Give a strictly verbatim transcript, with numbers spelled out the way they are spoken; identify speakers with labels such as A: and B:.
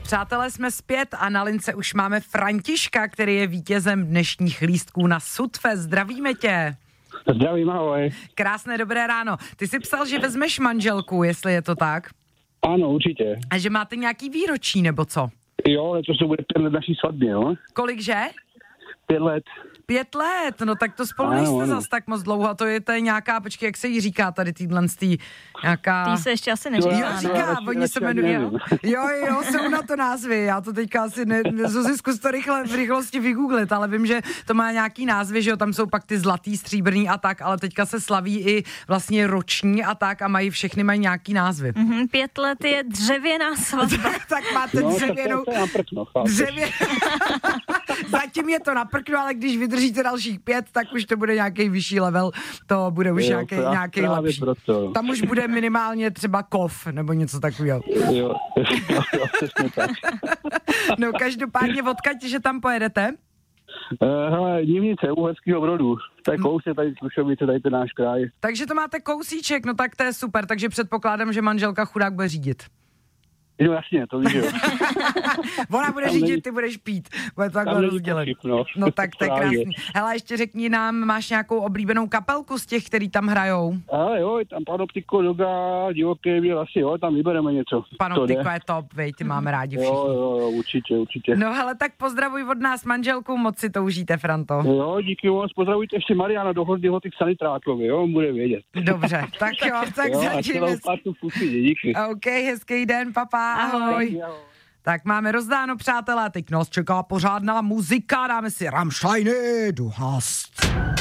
A: Přátelé, jsme zpět a na lince už máme Františka, který je vítězem dnešních lístků na Sudfest. Zdravíme tě.
B: Zdravím, ahoj.
A: Krásné dobré ráno. Ty jsi psal, že vezmeš manželku, jestli je to tak?
B: Ano, určitě.
A: A že máte nějaký výročí, nebo co?
B: Jo, to se bude pět let naší svatby, jo?
A: Kolikže?
B: Pět let.
A: Pět let, no tak to spolu
B: ano,
A: nejste
B: ano.
A: zas tak moc dlouho. A to je, to je nějaká, počkej, jak se jí říká tady týhle z tý, nějaká...
C: Tý se ještě asi neříká.
A: Jo, říká,
B: radši-
A: oni se
B: radši
A: jmenují,
B: ani
A: jo. jo, jo, jsou na to názvy, já to teďka asi ne, Zuzi, zkus to rychle, v rychlosti vygooglit, ale vím, že to má nějaký názvy, že jo, tam jsou pak ty zlatý, stříbrný a tak, ale teďka se slaví i vlastně roční a tak a mají, všechny mají nějaký názvy.
C: Mhm, pět let je dřevěná svatba.
A: Tak máte
B: No,
A: dřevěnou,
B: tak to je na prkno, chápeš.
A: dřevě... Zatím je to na prkno, ale když vydržíte dalších pět, tak už to bude nějaký vyšší level, to bude už
B: Jo,
A: nějaký,
B: pra-
A: nějaký
B: právě
A: lepší.
B: proto.
A: Tam už bude minimálně třeba kov, nebo něco takového.
B: Jo, jo, jo, přesně tak.
A: No každopádně odkaď, že tam pojedete?
B: Uh, hele, Nivnice, Uherského Brodu. To je kousek tady z Slušovice, tady ten náš kraj.
A: Takže to máte kousíček, no tak to je super, takže předpokládám, že manželka chudák bude řídit.
B: Jo, jasně, to víš, jo.
A: Ona bude
B: Tam
A: řídit,
B: není-
A: ty budeš pít. Bude to
B: Tam
A: takhle
B: není
A: rozdělen.
B: pochyb, no.
A: No tak to je
B: Právě.
A: krásný. Hele, ještě řekni nám, máš nějakou oblíbenou kapelku z těch, který tam hrajou?
B: Ale jo, je tam Panoptiko, Doga, Divoké Vělasy, jo, tam vybereme něco.
A: Panoptiko je top, vej, ty máme rádi všichni.
B: Jo, jo, jo, určitě, určitě.
A: No hele, tak pozdravuj od nás manželku, moc si to užijte, Franto.
B: Jo, díky moc, pozdravujte ještě Mariana do Hordyho těch sanitrákovi, jo, on bude vědět.
A: Dobře, tak jo, tak
B: Jo, a
A: zatím.
B: celou partu pustit, díky.
A: OK, hezký den, papa, ahoj.
B: Ahoj.
A: Tak máme rozdáno, přátelé, teď nás čeká pořádná muzika, dáme si Rammsteiny, du hast.